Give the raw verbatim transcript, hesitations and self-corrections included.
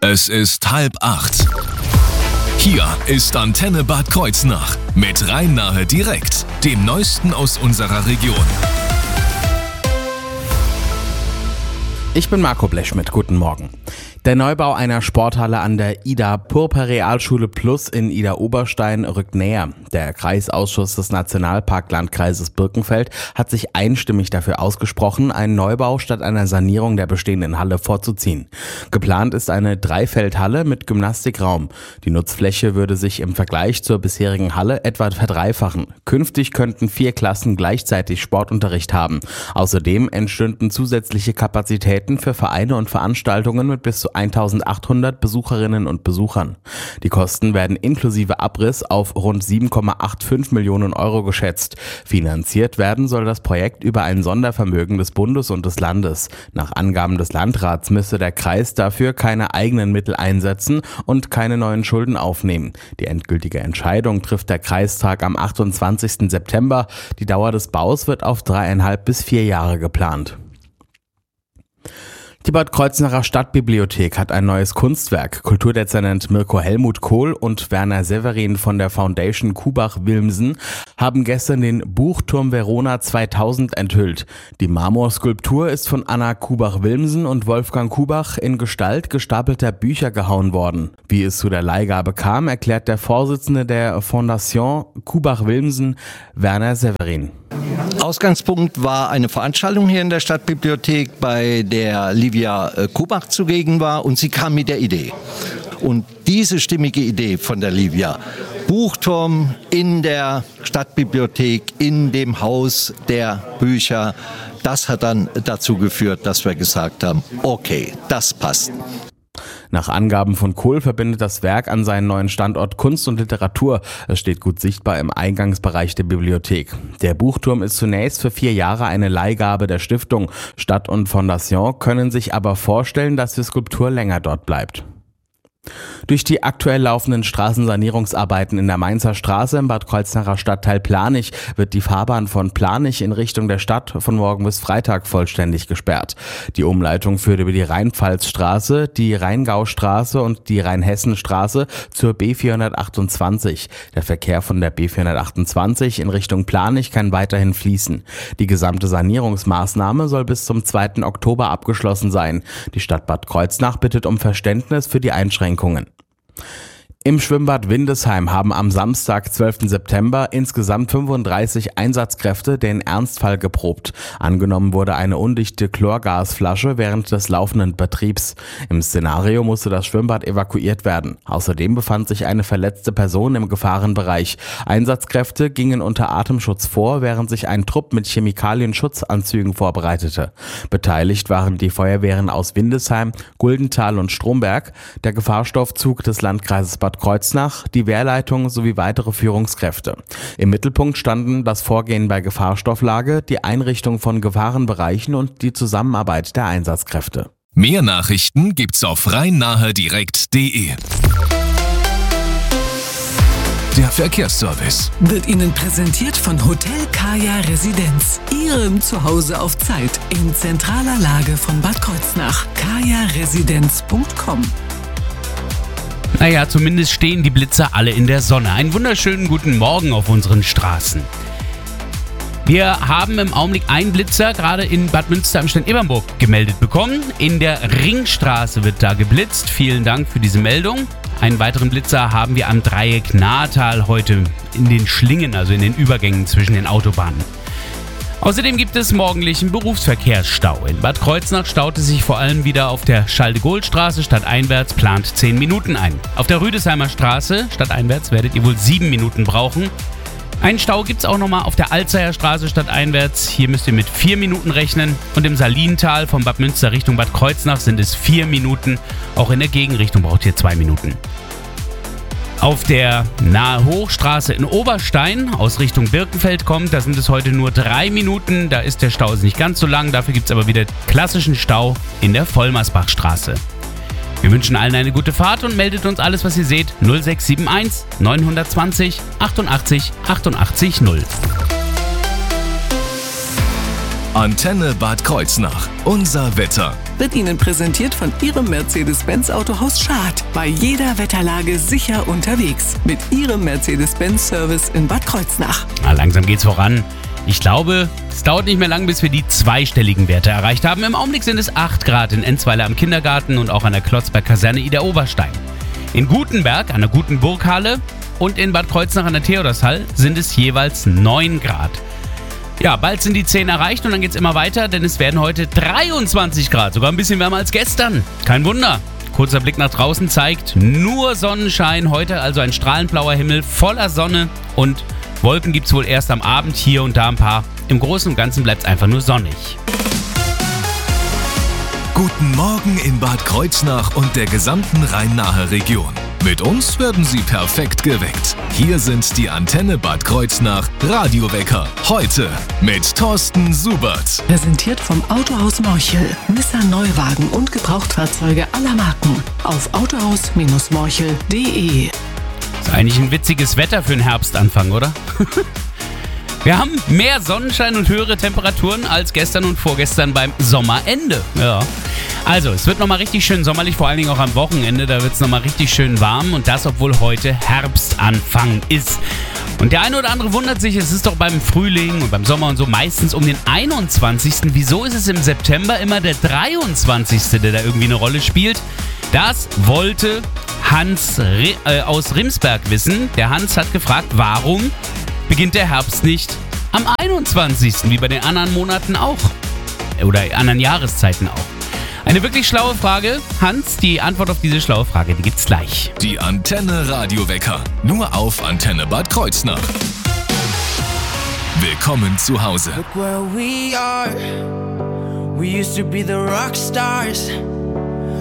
Es ist halb acht. Hier ist Antenne Bad Kreuznach mit Rhein-Nahe direkt, dem Neuesten aus unserer Region. Ich bin Marco Blechschmidt, guten Morgen. Der Neubau einer Sporthalle an der Ida Purper Realschule Plus in Idar-Oberstein rückt näher. Der Kreisausschuss des Nationalparklandkreises Birkenfeld hat sich einstimmig dafür ausgesprochen, einen Neubau statt einer Sanierung der bestehenden Halle vorzuziehen. Geplant ist eine Dreifeldhalle mit Gymnastikraum. Die Nutzfläche würde sich im Vergleich zur bisherigen Halle etwa verdreifachen. Künftig könnten vier Klassen gleichzeitig Sportunterricht haben. Außerdem entstünden zusätzliche Kapazitäten für Vereine und Veranstaltungen mit bis zu eintausendachthundert Besucherinnen und Besuchern. Die Kosten werden inklusive Abriss auf rund sieben Komma fünfundachtzig Millionen Euro geschätzt. Finanziert werden soll das Projekt über ein Sondervermögen des Bundes und des Landes. Nach Angaben des Landrats müsse der Kreis dafür keine eigenen Mittel einsetzen und keine neuen Schulden aufnehmen. Die endgültige Entscheidung trifft der Kreistag am achtundzwanzigsten September. Die Dauer des Baus wird auf dreieinhalb bis vier Jahre geplant. Die Bad Kreuznacher Stadtbibliothek hat ein neues Kunstwerk. Kulturdezernent Mirko Helmut Kohl und Werner Severin von der Foundation Kubach-Wilmsen haben gestern den Buchturm Verona zweitausend enthüllt. Die Marmorskulptur ist von Anna Kubach-Wilmsen und Wolfgang Kubach in Gestalt gestapelter Bücher gehauen worden. Wie es zu der Leihgabe kam, erklärt der Vorsitzende der Fondation Kubach-Wilmsen, Werner Severin. Ausgangspunkt war eine Veranstaltung hier in der Stadtbibliothek, bei der Livia Kubach zugegen war, und sie kam mit der Idee. Und diese stimmige Idee von der Livia, Buchturm in der Stadtbibliothek, in dem Haus der Bücher, das hat dann dazu geführt, dass wir gesagt haben, okay, das passt. Nach Angaben von Kohl verbindet das Werk an seinen neuen Standort Kunst und Literatur. Es steht gut sichtbar im Eingangsbereich der Bibliothek. Der Buchturm ist zunächst für vier Jahre eine Leihgabe der Stiftung. Stadt und Fondation können sich aber vorstellen, dass die Skulptur länger dort bleibt. Durch die aktuell laufenden Straßensanierungsarbeiten in der Mainzer Straße im Bad Kreuznacher Stadtteil Planich wird die Fahrbahn von Planich in Richtung der Stadt von morgen bis Freitag vollständig gesperrt. Die Umleitung führt über die Rheinpfalzstraße, die Rheingaustraße und die Rheinhessenstraße zur B vierhundertachtundzwanzig. Der Verkehr von der B vierhundertachtundzwanzig in Richtung Planich kann weiterhin fließen. Die gesamte Sanierungsmaßnahme soll bis zum zweiten Oktober abgeschlossen sein. Die Stadt Bad Kreuznach bittet um Verständnis für die Einschränkungen. Im Schwimmbad Windesheim haben am Samstag, zwölften September, insgesamt fünfunddreißig Einsatzkräfte den Ernstfall geprobt. Angenommen wurde eine undichte Chlorgasflasche während des laufenden Betriebs. Im Szenario musste das Schwimmbad evakuiert werden. Außerdem befand sich eine verletzte Person im Gefahrenbereich. Einsatzkräfte gingen unter Atemschutz vor, während sich ein Trupp mit Chemikalien-Schutzanzügen vorbereitete. Beteiligt waren die Feuerwehren aus Windesheim, Guldenthal und Stromberg, der Gefahrstoffzug des Landkreises Bad Kreuznach, die Wehrleitung sowie weitere Führungskräfte. Im Mittelpunkt standen das Vorgehen bei Gefahrstofflage, die Einrichtung von Gefahrenbereichen und die Zusammenarbeit der Einsatzkräfte. Mehr Nachrichten gibt's auf rhein-nahe direkt punkt de. Der Verkehrsservice wird Ihnen präsentiert von Hotel Kaya Residenz, Ihrem Zuhause auf Zeit in zentraler Lage von Bad Kreuznach. kaya residenz punkt com. Naja, zumindest stehen die Blitzer alle in der Sonne. Einen wunderschönen guten Morgen auf unseren Straßen. Wir haben im Augenblick einen Blitzer gerade in Bad Münster am Stein-Ebernburg gemeldet bekommen. In der Ringstraße wird da geblitzt. Vielen Dank für diese Meldung. Einen weiteren Blitzer haben wir am Dreieck Nahrtal heute in den Schlingen, also in den Übergängen zwischen den Autobahnen. Außerdem gibt es morgendlichen Berufsverkehrsstau. In Bad Kreuznach staute sich vor allem wieder auf der Schalde-Gohl-Straße stadteinwärts plant zehn Minuten ein. Auf der Rüdesheimer Straße stadteinwärts werdet ihr wohl sieben Minuten brauchen. Einen Stau gibt es auch nochmal auf der Alzeyer Straße stadteinwärts. Hier müsst ihr mit vier Minuten rechnen. Und im Salintal von Bad Münster Richtung Bad Kreuznach sind es vier Minuten. Auch in der Gegenrichtung braucht ihr zwei Minuten. Auf der Nahe Hochstraße in Oberstein aus Richtung Birkenfeld kommt, da sind es heute nur drei Minuten. Da ist der Stau also nicht ganz so lang. Dafür gibt es aber wieder klassischen Stau in der Vollmersbachstraße. Wir wünschen allen eine gute Fahrt und meldet uns alles, was ihr seht. null sechs sieben eins neun zwei null achtundachtzig achtundachtzig null. Antenne Bad Kreuznach. Unser Wetter. Wird Ihnen präsentiert von Ihrem Mercedes-Benz Autohaus Schad. Bei jeder Wetterlage sicher unterwegs. Mit Ihrem Mercedes-Benz-Service in Bad Kreuznach. Na, langsam geht's voran. Ich glaube, es dauert nicht mehr lang, bis wir die zweistelligen Werte erreicht haben. Im Augenblick sind es acht Grad in Enzweiler am Kindergarten und auch an der Klotzberg-Kaserne Ida Oberstein. In Gutenberg an der Gutenburghalle und in Bad Kreuznach an der Theodorshall sind es jeweils neun Grad. Ja, bald sind die zehn erreicht und dann geht's immer weiter, denn es werden heute dreiundzwanzig Grad, sogar ein bisschen wärmer als gestern. Kein Wunder. Kurzer Blick nach draußen zeigt nur Sonnenschein. Heute also ein strahlend blauer Himmel voller Sonne und Wolken gibt's wohl erst am Abend, hier und da ein paar. Im Großen und Ganzen bleibt's einfach nur sonnig. Guten Morgen in Bad Kreuznach und der gesamten Rhein-Nahe Region. Mit uns werden Sie perfekt geweckt. Hier sind die Antenne Bad Kreuznach Radiowecker. Heute mit Thorsten Subert. Präsentiert vom Autohaus Morchel. Nissan Neuwagen und Gebrauchtfahrzeuge aller Marken. Auf autohaus Morchel punkt de. Ist eigentlich ein witziges Wetter für den Herbstanfang, oder? Wir haben mehr Sonnenschein und höhere Temperaturen als gestern und vorgestern beim Sommerende. Ja. Also, es wird nochmal richtig schön sommerlich, vor allen Dingen auch am Wochenende. Da wird es nochmal richtig schön warm und das, obwohl heute Herbstanfang ist. Und der eine oder andere wundert sich, es ist doch beim Frühling und beim Sommer und so meistens um den einundzwanzigsten Wieso ist es im September immer der dreiundzwanzigste, der da irgendwie eine Rolle spielt? Das wollte Hans äh, aus Rimsberg wissen. Der Hans hat gefragt, warum beginnt der Herbst nicht am einundzwanzigsten wie bei den anderen Monaten auch. Oder anderen Jahreszeiten auch. Eine wirklich schlaue Frage. Hans, die Antwort auf diese schlaue Frage, die gibt's gleich. Die Antenne Radiowecker. Nur auf Antenne Bad Kreuznach. Willkommen zu Hause. Look where we are. We used to be the rock stars.